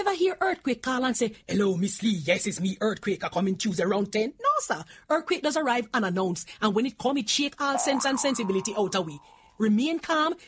ever hear Earthquake call and say, hello, Miss Lee, yes, it's me, Earthquake, I come in Tuesday around 10? No, sir. Earthquake does arrive unannounced, and when it come, it shake all sense and sensibility out of we. Remain calm,